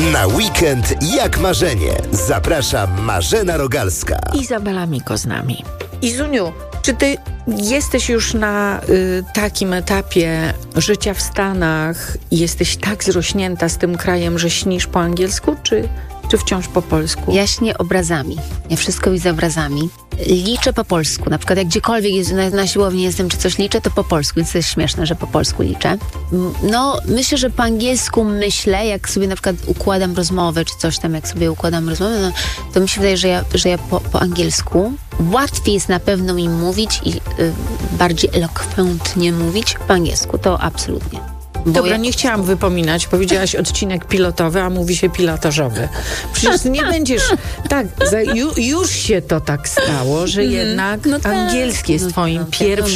Na weekend jak marzenie. Zaprasza Marzena Rogalska. Izabela Miko z nami. Izuniu, czy ty jesteś już na takim etapie życia w Stanach i jesteś tak zrośnięta z tym krajem, że śnisz po angielsku, czy wciąż po polsku? Ja śnię obrazami. Ja wszystko widzę obrazami. Liczę po polsku. Na przykład jak gdziekolwiek jest, na siłowni jestem, czy coś liczę, to po polsku. Więc to jest śmieszne, że po polsku liczę. No, myślę, że po angielsku myślę, jak sobie na przykład układam rozmowę, czy coś tam, jak sobie układam rozmowę, no, to mi się wydaje, że ja po angielsku łatwiej jest na pewno mi mówić i bardziej elokwentnie mówić po angielsku. To absolutnie. Dobra, nie chciałam wypominać. Powiedziałaś odcinek pilotowy, a mówi się pilotażowy. Przecież nie będziesz... Tak, już się to tak stało, że jednak angielski jest twoim pierwszym